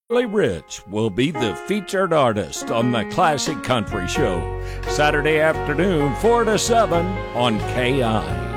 Charlie Rich will be the featured artist on the Classic Country Show, Saturday afternoon, 4 to 7 on KI.